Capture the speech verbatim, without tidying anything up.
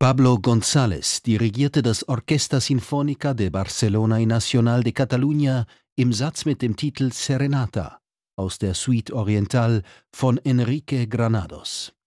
Pablo González dirigierte das Orquesta Sinfónica de Barcelona y Nacional de Catalunya im Satz mit dem Titel Serenata aus der Suite Oriental von Enrique Granados.